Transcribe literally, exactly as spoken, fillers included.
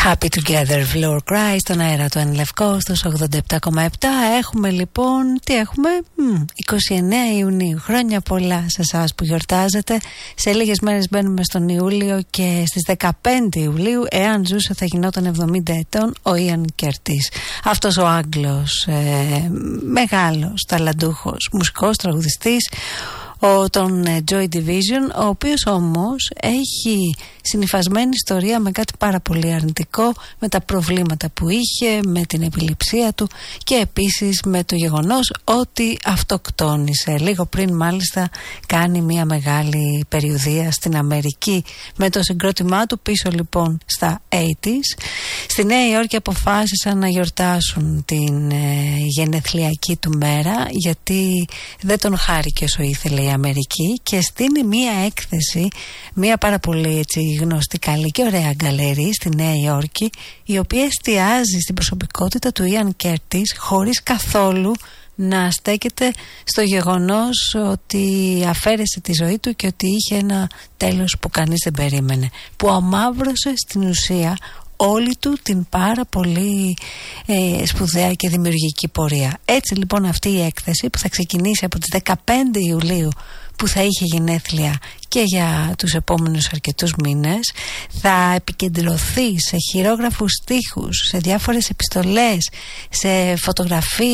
Happy Together, Floor Cry, στον αέρα του Ενλευκό, στους ογδόντα επτά κόμμα επτά. Έχουμε λοιπόν, τι έχουμε, Μ, είκοσι εννέα Ιουνίου. Χρόνια πολλά σε εσάς που γιορτάζετε. Σε λίγες μέρες μπαίνουμε στον Ιούλιο και στις δεκαπέντε Ιουλίου, εάν ζούσε, θα γινόταν εβδομήντα ετών ο Ιαν Κέρτις. Αυτός ο Άγγλος, ε, μεγάλος, ταλαντούχος, μουσικός, τραγουδιστής, ο, τον Joy Division, ο οποίος όμως έχει συνυφασμένη ιστορία με κάτι πάρα πολύ αρνητικό, με τα προβλήματα που είχε, με την επιληψία του και επίσης με το γεγονός ότι αυτοκτόνησε. Λίγο πριν μάλιστα κάνει μια μεγάλη περιοδεία στην Αμερική με το συγκρότημά του, πίσω λοιπόν στα ογδόντα. Στη Νέα Υόρκη αποφάσισαν να γιορτάσουν την ε, γενεθλιακή του μέρα, γιατί δεν τον χάρηκε όσο ήθελε η Αμερική, και στείνει μία έκθεση, μία πάρα πολύ έτσι γνωστή, καλή και ωραία γκαλερί στη Νέα Υόρκη, η οποία εστιάζει στην προσωπικότητα του Ιαν Κέρτις χωρίς καθόλου να στέκεται στο γεγονός ότι αφαίρεσε τη ζωή του και ότι είχε ένα τέλος που κανείς δεν περίμενε, που αμαύρωσε στην ουσία όλη του την πάρα πολύ ε, σπουδαία και δημιουργική πορεία. Έτσι λοιπόν αυτή η έκθεση, που θα ξεκινήσει από τις δεκαπέντε Ιουλίου, που θα είχε γενέθλια και για τους επόμενους αρκετούς μήνες, θα επικεντρωθεί σε χειρόγραφους στίχους, σε διάφορες επιστολές, σε φωτογραφίες,